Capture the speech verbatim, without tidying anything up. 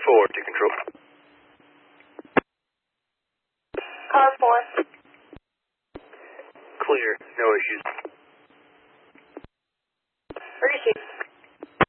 four to control. Car four. Clear, no issues.